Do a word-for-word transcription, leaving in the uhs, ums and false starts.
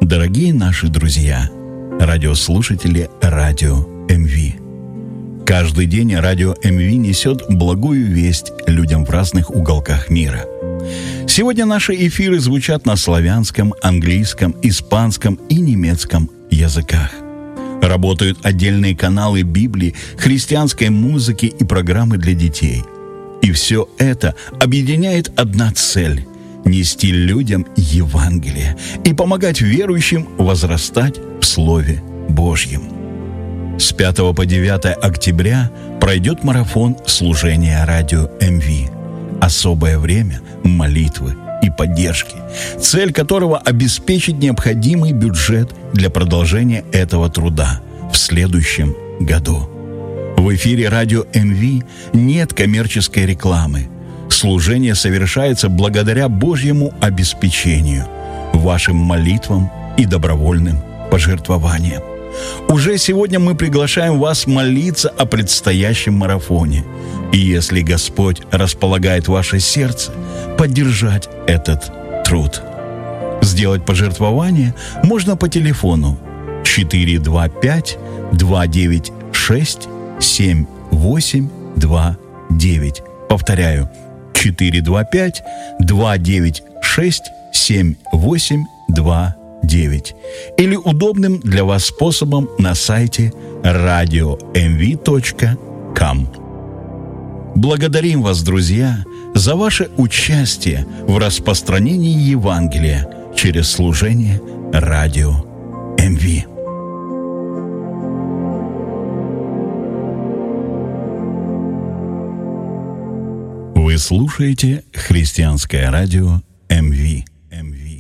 Дорогие наши друзья, радиослушатели Радио эм ви. Каждый день Радио эм ви несет благую весть людям в разных уголках мира. Сегодня наши эфиры звучат на славянском, английском, испанском и немецком языках. Работают отдельные каналы Библии, христианской музыки и программы для детей. И все это объединяет одна цель – нести людям Евангелие и помогать верующим возрастать в Слове Божьем. С пятого по девятое октября пройдет марафон служения Радио эм ви. Особое время молитвы и поддержки, цель которого – обеспечить необходимый бюджет для продолжения этого труда в следующем году. В эфире Радио эм ви нет коммерческой рекламы. Служение совершается благодаря Божьему обеспечению, вашим молитвам и добровольным пожертвованиям. Уже сегодня мы приглашаем вас молиться о предстоящем марафоне. И если Господь располагает ваше сердце, поддержать этот труд. Сделать пожертвование можно по телефону четыре два пять два девять шесть семь восемь два девять. Повторяю, четыре два пять два девять шесть семь восемь два девять. Или удобным для вас способом на сайте радио эм ви точка ком. Благодарим вас, друзья, за ваше участие в распространении Евангелия через служение Радио эм ви. Вы слушаете христианское радио эм ви. эм ви.